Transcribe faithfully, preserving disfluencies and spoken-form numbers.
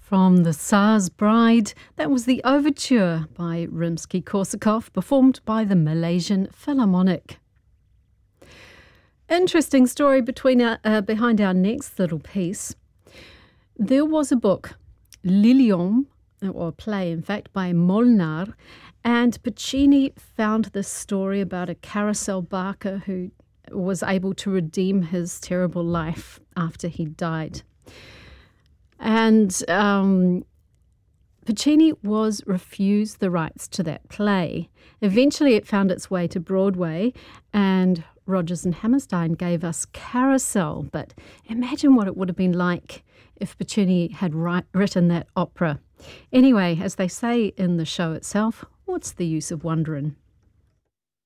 From The Tsar's Bride, that was the overture by Rimsky-Korsakov, performed by the Malaysian Philharmonic. Interesting story between our, uh, behind our next little piece. There was a book, Liliom, or a play in fact, by Molnar, and Puccini found this story about a carousel barker who was able to redeem his terrible life after he died. And um, Puccini was refused the rights to that play. Eventually it found its way to Broadway, and Rodgers and Hammerstein gave us Carousel. But imagine what it would have been like if Puccini had write, written that opera. Anyway, as they say in the show itself, what's the use of wondering?